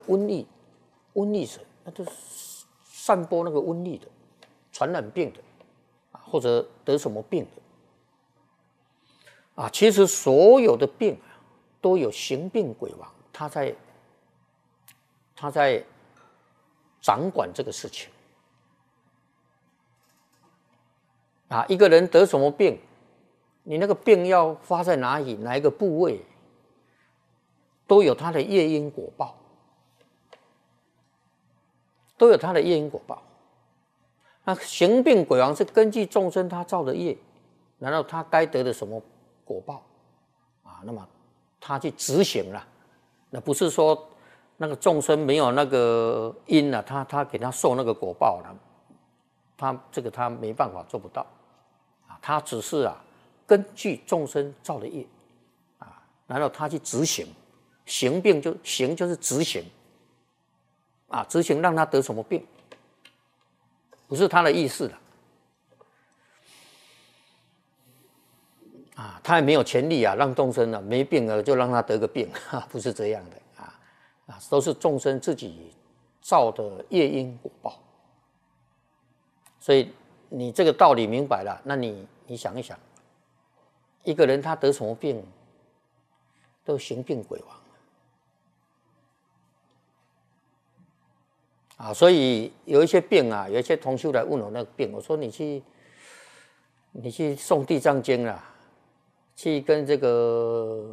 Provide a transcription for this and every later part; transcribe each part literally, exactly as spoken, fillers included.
瘟疫，瘟疫神，那就是散播那个瘟疫的、传染病的，或者得什么病的。啊，其实所有的病啊，都有行病鬼王，他在他在掌管这个事情。啊，一个人得什么病，你那个病要发在哪里，哪一个部位，都有他的业因果报，都有他的业因果报。那行病鬼王是根据众生他造的业，然后他该得的什么果报啊，那么他去执行了。那不是说那个众生没有那个因啊，他他给他受那个果报了，他这个他没办法做不到啊，他只是啊根据众生造的业啊，然后他去执行，行病就行就是执行啊，执行让他得什么病，不是他的意思的。啊，他也没有权利啊，让众生啊没病了就让他得个病，啊、不是这样的啊啊，都是众生自己造的业因果报。所以你这个道理明白了，那你你想一想，一个人他得什么病，都行病鬼王啊。所以有一些病啊，有一些同修来问我那个病，我说你去你去诵地藏经啦。去跟这个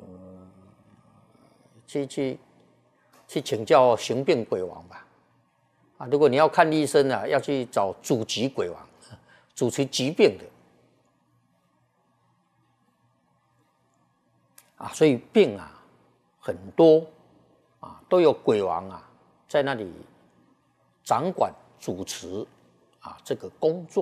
去去去请教行病鬼王吧，啊，如果你要看医生啊，要去找主疾鬼王，主持疾病的，啊，所以病啊很多啊，都有鬼王啊在那里掌管主持啊这个工作。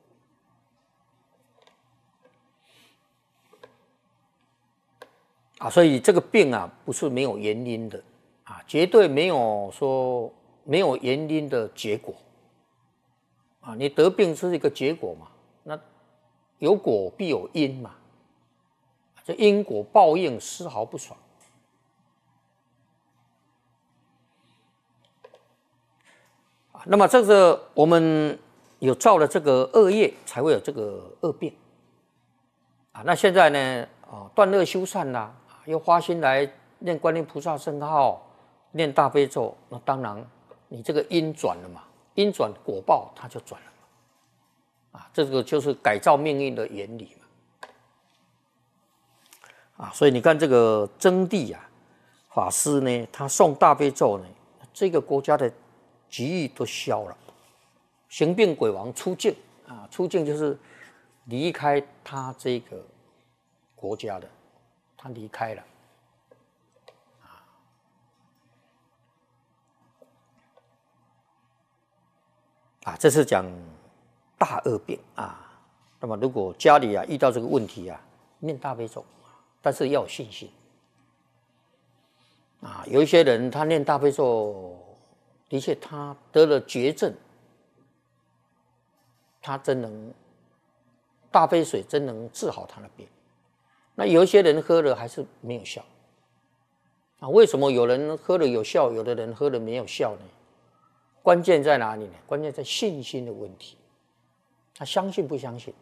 啊，所以这个病啊，不是没有原因的啊，绝对没有说没有原因的结果啊。你得病是一个结果嘛，那有果必有因嘛，这因果报应丝毫不爽啊。那么这个我们有造了这个恶业，才会有这个恶病啊。那现在呢，啊，断恶修善啦。又花心来念观音菩萨圣号，念大悲咒，那当然你这个因转了嘛，因转果报它就转了嘛，啊，这个就是改造命运的原理嘛，啊，所以你看这个真谛啊，法师呢，他诵大悲咒呢，这个国家的疾疫都消了，行病鬼王出境啊，出境就是离开他这个国家的。他离开了，啊，这是讲大恶病啊。那么如果家里啊遇到这个问题啊，念大悲咒，但是要有信心啊。有一些人他念大悲咒，的确他得了绝症，他真能大悲水真能治好他的病。那有一些人喝了还是没有效啊？为什么有人喝了有效，有的人喝了没有效呢？关键在哪里呢？关键在信心的问题，他相信不相信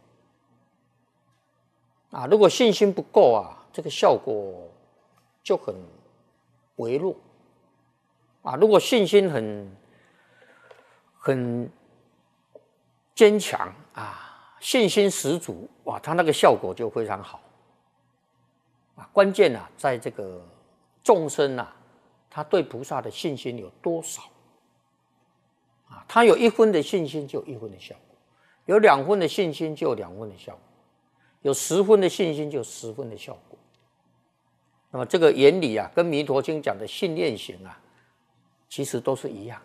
啊？如果信心不够啊，这个效果就很微弱啊。如果信心很很坚强啊，信心十足，哇，他那个效果就非常好。啊，关键啊，在这个众生啊，他对菩萨的信心有多少啊？他有一分的信心，就有一分的效果；有两分的信心，就有两分的效果；有十分的信心，就有十分的效果。那么这个原理啊，跟弥陀经讲的信愿行啊，其实都是一样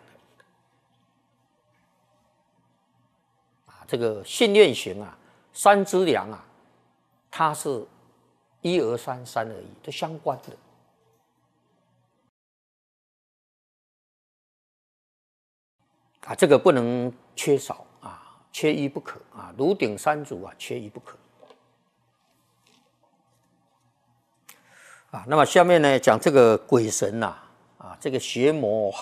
的啊。这个信愿行啊，三资粮啊，它是。一而三，三而一，都相关的啊，这个不能缺少啊，缺一不可啊，炉鼎三足啊，缺一不可啊。那么下面呢，讲这个鬼神呐啊，这个邪魔